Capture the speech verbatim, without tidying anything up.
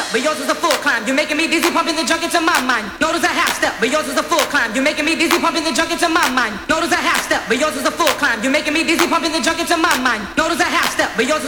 but yours is a full climb. You're making me dizzy, pumping the junk into my mind. Notice a half step, but yours is a full climb. You're making me dizzy, pumping the junk into my mind. Notice a half step, but yours is a full climb. You're making me dizzy, pumping the junk into my mind. Notice a half step, but yours is